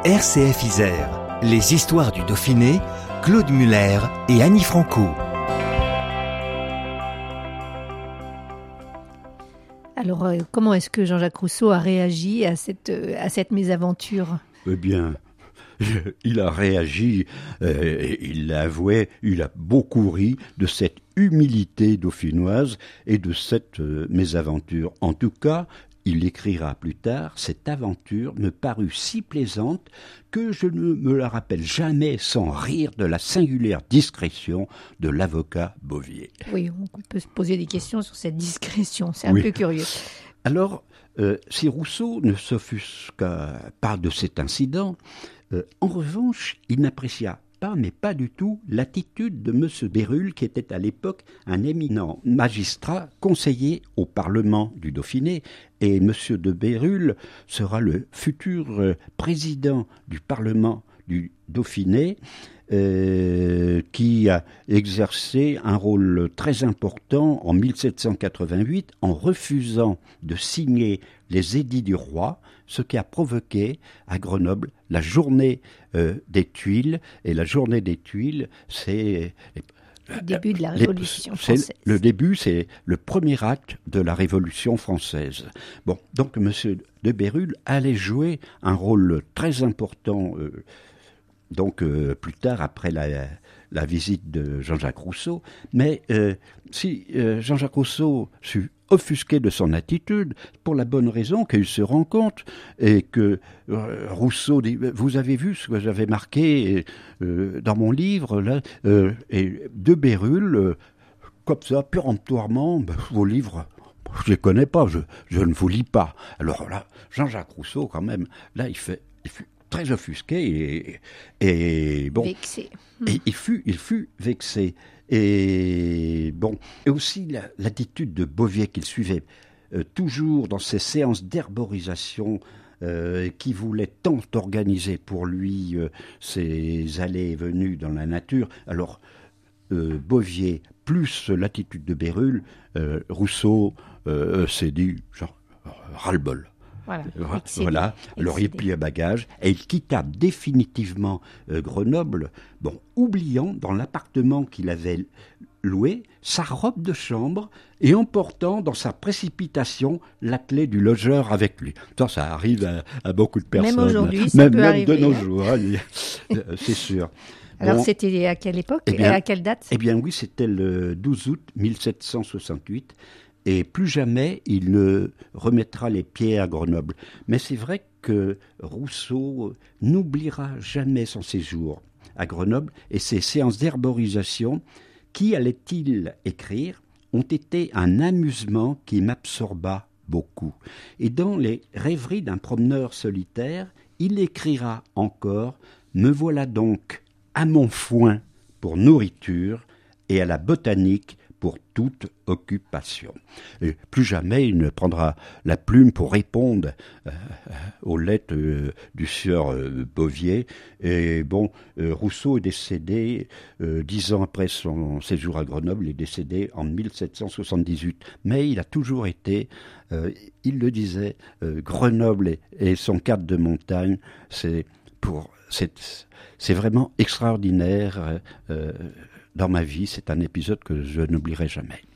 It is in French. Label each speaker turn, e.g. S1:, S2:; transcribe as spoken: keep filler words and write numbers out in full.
S1: R C F Isère, les histoires du Dauphiné, Claude Muller et Annie Franco.
S2: Alors, euh, comment est-ce que Jean-Jacques Rousseau a réagi à cette, euh, à cette mésaventure ?
S3: Eh bien, il a réagi, euh, il l'a avoué, il a beaucoup ri de cette humilité dauphinoise et de cette euh, mésaventure. En tout cas, il écrira plus tard, cette aventure me parut si plaisante que je ne me la rappelle jamais sans rire de la singulière discrétion de l'avocat Bovier.
S2: Oui, on peut se poser des questions sur cette discrétion, c'est un
S3: Oui.
S2: peu curieux.
S3: Alors, euh, si Rousseau ne s'offusqua pas de cet incident, euh, en revanche, il n'apprécia pas, mais pas du tout, l'attitude de M. Bérulle, qui était à l'époque un éminent magistrat conseiller au Parlement du Dauphiné. Et M. de Bérulle sera le futur euh, président du Parlement du Dauphiné, euh, qui a exercé un rôle très important en mille sept cent quatre-vingt-huit en refusant de signer les édits du roi, ce qui a provoqué à Grenoble la journée euh, des Tuiles. Et la journée des Tuiles, c'est
S2: le début de la Révolution
S3: les,
S2: française.
S3: Le début, c'est le premier acte de la Révolution française. Bon, donc M. de Bérulle allait jouer un rôle très important, euh, donc euh, plus tard, après la, la visite de Jean-Jacques Rousseau. Mais euh, si euh, Jean-Jacques Rousseau fut offusqué de son attitude, pour la bonne raison qu'il se rend compte, et que euh, Rousseau dit, vous avez vu ce que j'avais marqué euh, dans mon livre, là, euh, et de Bérulle, euh, comme ça, péremptoirement, ben, vos livres, je les connais pas, je, je ne vous lis pas. Alors là, Jean-Jacques Rousseau, quand même, là, il fait, il fut très offusqué et, et bon,
S2: vexé.
S3: Et il fut, il fut vexé. Et bon, et aussi la, l'attitude de Bovier qu'il suivait euh, toujours dans ces séances d'herborisation euh, qui voulait tant organiser pour lui euh, ses allées et venues dans la nature. Alors euh, Bovier plus l'attitude de Bérulle, euh, Rousseau euh, s'est dit genre ras-le-bol.
S2: Voilà,
S3: excédé, voilà. Alors il plia bagage et il quitta définitivement euh, Grenoble, bon, oubliant dans l'appartement qu'il avait loué sa robe de chambre et emportant dans sa précipitation la clé du logeur avec lui. Ça, ça arrive à, à beaucoup de personnes.
S2: Même aujourd'hui, ça
S3: même,
S2: peut
S3: même
S2: arriver.
S3: de nos
S2: hein.
S3: jours, c'est sûr.
S2: Alors
S3: Bon,
S2: c'était à quelle époque
S3: eh bien,
S2: et à quelle date ?
S3: Eh bien oui, c'était le douze août mille sept cent soixante-huit. Et plus jamais il ne remettra les pieds à Grenoble. Mais c'est vrai que Rousseau n'oubliera jamais son séjour à Grenoble et ses séances d'herborisation qui, allait-il écrire, ont été un amusement qui m'absorba beaucoup. Et dans les rêveries d'un promeneur solitaire, il écrira encore « Me voilà donc à mon foin pour nourriture et à la botanique pour toute occupation. » Et plus jamais il ne prendra la plume pour répondre euh, aux lettres euh, du sieur euh, Bovier. Et bon, euh, Rousseau est décédé euh, dix ans après son séjour à Grenoble, il est décédé en mille sept cent soixante-dix-huit. Mais il a toujours été, euh, il le disait, euh, Grenoble et, et son cadre de montagne, c'est pour, c'est, c'est vraiment extraordinaire. Euh, Dans ma vie, c'est un épisode que je n'oublierai jamais.